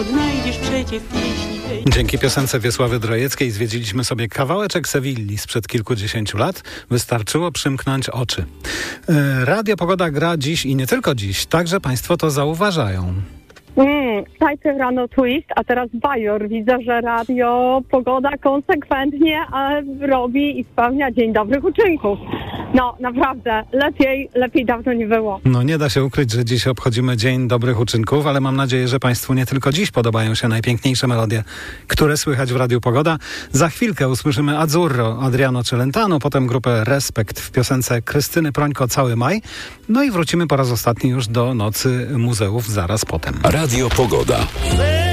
Znajdziesz przecież pieśni tej. Dzięki piosence Wiesławy Drojeckiej zwiedziliśmy sobie kawałeczek Sewilli sprzed kilkudziesięciu lat. Wystarczyło przymknąć oczy. Radio Pogoda gra dziś i nie tylko dziś. Także państwo to zauważają. Najpierw rano twist, a teraz bajor. Widzę, że Radio Pogoda konsekwentnie robi i spełnia dzień dobrych uczynków. No, naprawdę, lepiej dawno nie było. No nie da się ukryć, że dziś obchodzimy Dzień Dobrych Uczynków, ale mam nadzieję, że państwu nie tylko dziś podobają się najpiękniejsze melodie, które słychać w Radiu Pogoda. Za chwilkę usłyszymy Azzurro, Adriano Celentano, potem grupę Respekt w piosence Krystyny Prońko Cały Maj. No i wrócimy po raz ostatni już do Nocy Muzeów zaraz potem. Radio Pogoda.